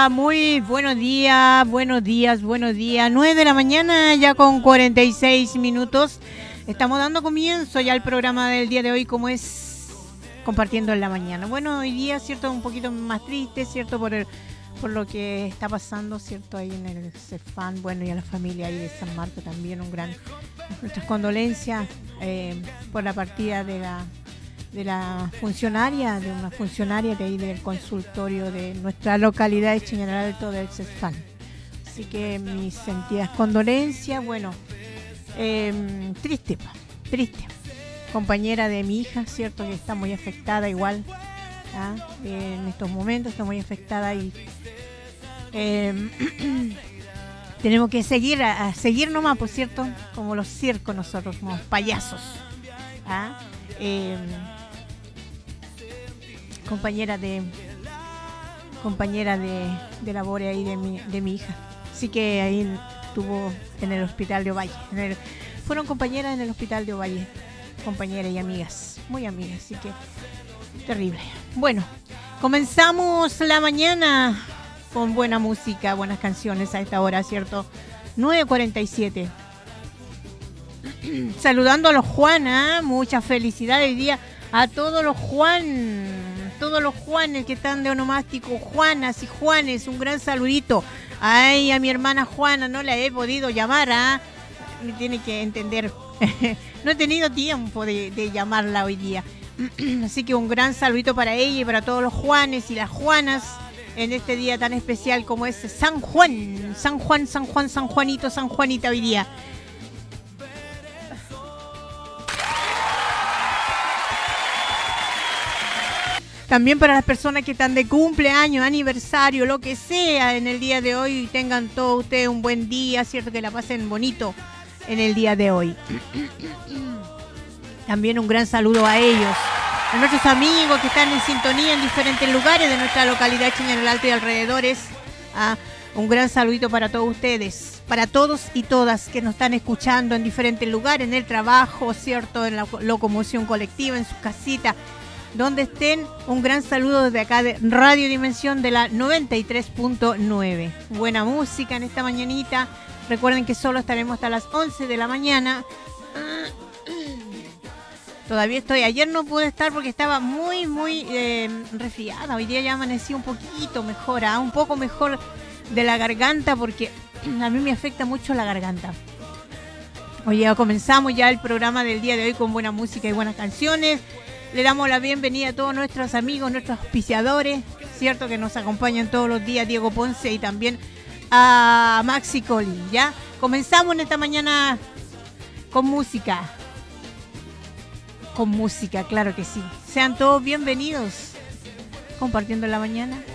Muy buenos días, buenos días, buenos días. 9 de la mañana, ya con 46 minutos. Estamos dando comienzo ya al programa del día de hoy, como es compartiendo en la mañana. Bueno, hoy día, cierto, un poquito más triste, cierto, por lo que está pasando, cierto, ahí en el CEFAN. Bueno, y a la familia ahí de San Marcos también nuestras condolencias por la partida de una funcionaria de ahí del consultorio de nuestra localidad de General Alto del CEFAN. Así que mis sentidas condolencias. Bueno, triste. Compañera de mi hija, cierto, que está muy afectada igual, en estos momentos está muy afectada y tenemos que seguir nomás, por cierto, como los circos nosotros, como payasos. Compañera de labores ahí de mi hija. Así que ahí estuvo en el hospital de Ovalle. Fueron compañeras en el hospital de Ovalle. Compañeras y amigas. Muy amigas, así que terrible. Bueno, comenzamos la mañana con buena música, buenas canciones a esta hora, ¿cierto? 9:47. Saludando a los Juan, mucha felicidad hoy día a todos los Juanes que están de onomástico, Juanas y Juanes, un gran saludito. Ay, a mi hermana Juana no la he podido llamar, me tiene que entender. No he tenido tiempo de llamarla hoy día. Así que un gran saludito para ella y para todos los Juanes y las Juanas en este día tan especial como es San Juan, San Juanito, San Juanita hoy día. También para las personas que están de cumpleaños, aniversario, lo que sea en el día de hoy, tengan todos ustedes un buen día, ¿cierto? Que la pasen bonito en el día de hoy. También un gran saludo a ellos, a nuestros amigos que están en sintonía en diferentes lugares de nuestra localidad General Alto y alrededores. Un gran saludito para todos ustedes, para todos y todas que nos están escuchando en diferentes lugares, en el trabajo, ¿cierto? En la locomoción colectiva, en sus casitas, donde estén. Un gran saludo desde acá de Radio Dimensión de la 93.9. Buena música en esta mañanita. Recuerden que solo estaremos hasta las 11 de la mañana. Todavía estoy. Ayer no pude estar porque estaba muy resfriada. Hoy día ya amanecí un poquito mejor, un poco mejor de la garganta, porque a mí me afecta mucho la garganta. Hoy ya comenzamos ya el programa del día de hoy con buena música y buenas canciones. Le damos la bienvenida a todos nuestros amigos, nuestros auspiciadores, cierto, que nos acompañan todos los días, Diego Ponce y también a Maxi Colin, ¿ya? Comenzamos en esta mañana con música. Con música, claro que sí. Sean todos bienvenidos. Compartiendo la mañana.